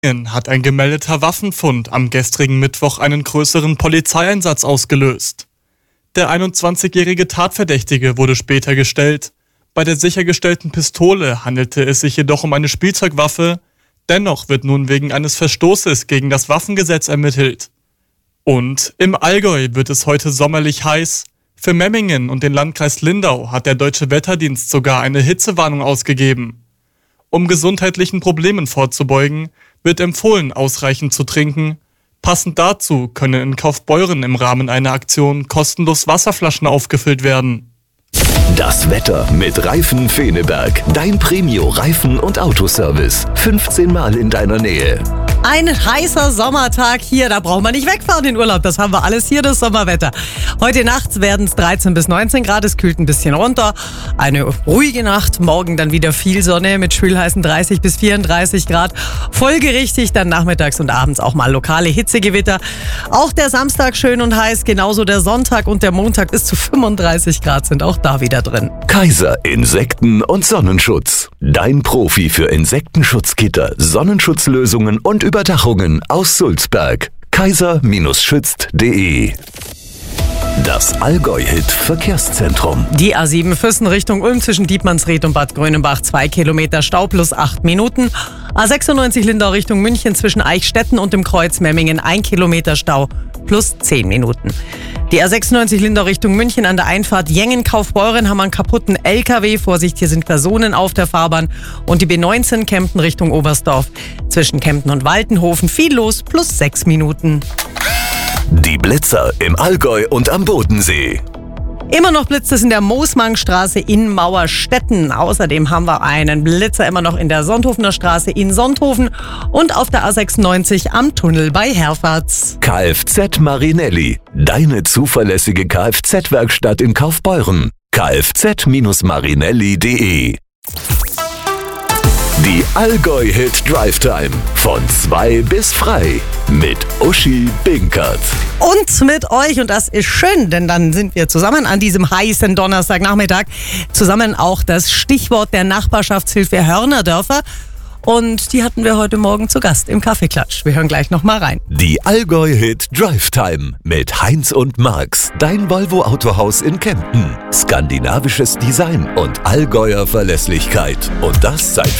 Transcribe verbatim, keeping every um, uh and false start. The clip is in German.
Hat ein gemeldeter Waffenfund am gestrigen Mittwoch einen größeren Polizeieinsatz ausgelöst. Der einundzwanzigjährige Tatverdächtige wurde später gestellt. Bei der sichergestellten Pistole handelte es sich jedoch um eine Spielzeugwaffe. Dennoch wird nun wegen eines Verstoßes gegen das Waffengesetz ermittelt. Und im Allgäu wird es heute sommerlich heiß. Für Memmingen und den Landkreis Lindau hat der Deutsche Wetterdienst sogar eine Hitzewarnung ausgegeben. Um gesundheitlichen Problemen vorzubeugen, wird empfohlen, ausreichend zu trinken. Passend dazu können in Kaufbeuren im Rahmen einer Aktion kostenlos Wasserflaschen aufgefüllt werden. Das Wetter mit Reifen Feneberg. Dein Premio-Reifen- und Autoservice. fünfzehn Mal in deiner Nähe. Ein heißer Sommertag hier, da braucht man nicht wegfahren in den Urlaub. Das haben wir alles hier, das Sommerwetter. Heute Nacht werden es dreizehn bis neunzehn Grad, es kühlt ein bisschen runter. Eine ruhige Nacht, morgen dann wieder viel Sonne mit schwülheißen dreißig bis vierunddreißig Grad. Folgerichtig dann nachmittags und abends auch mal lokale Hitzegewitter. Auch der Samstag schön und heiß, genauso der Sonntag und der Montag bis zu fünfunddreißig Grad sind auch da wieder drin. Kaiser Insekten- und Sonnenschutz. Dein Profi für Insektenschutzgitter, Sonnenschutzlösungen und Überdachungen aus Sulzberg. kaiser schützt punkt de. Das Allgäu-Hit-Verkehrszentrum. Die A sieben Füssen Richtung Ulm zwischen Dietmannsried und Bad Grönenbach. Zwei Kilometer Stau plus acht Minuten. A sechsundneunzig Lindau Richtung München zwischen Eichstätten und dem Kreuz Memmingen. Ein Kilometer Stau plus zehn Minuten. Die A sechsundneunzig Lindau Richtung München an der Einfahrt Jengen-Kaufbeuren haben einen kaputten L K W. Vorsicht, hier sind Personen auf der Fahrbahn. Und die B neunzehn Kempten Richtung Oberstdorf. Zwischen Kempten und Waltenhofen viel los plus sechs Minuten. Die Blitzer im Allgäu und am Bodensee. Immer noch blitzt es in der Moosmangstraße in Mauerstetten. Außerdem haben wir einen Blitzer immer noch in der Sonthofener Straße in Sonthofen und auf der A sechsundneunzig am Tunnel bei Herfahrt. Kfz Marinelli, deine zuverlässige Kfz-Werkstatt in Kaufbeuren. kfz marinelli punkt de. Die Allgäu-Hit Drive Time von zwei bis frei mit Uschi Binkert. Und mit euch, und das ist schön, denn dann sind wir zusammen an diesem heißen Donnerstagnachmittag. Zusammen auch das Stichwort der Nachbarschaftshilfe Hörnerdörfer. Und die hatten wir heute Morgen zu Gast im Kaffeeklatsch. Wir hören gleich nochmal rein. Die Allgäu-Hit Drive Time mit Heinz und Marx. Dein Volvo Autohaus in Kempten. Skandinavisches Design und Allgäuer Verlässlichkeit. Und das seit